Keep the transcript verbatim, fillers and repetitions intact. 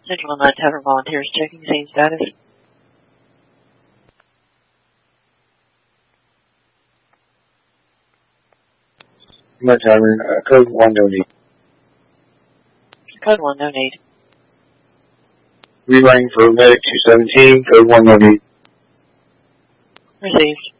Central Night Tavern volunteers checking scene status. Night Tavern, uh, code one, no need. Code one, no need. Relaying for medic two seventeen, code one, no need. Received.